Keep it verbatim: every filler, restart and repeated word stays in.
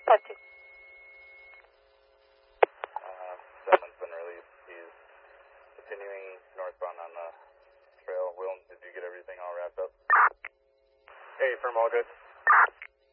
Touch it. Uh, Seven's been released. He's continuing northbound on the trail. Will, did you get everything all wrapped up? Hey, firm, all good.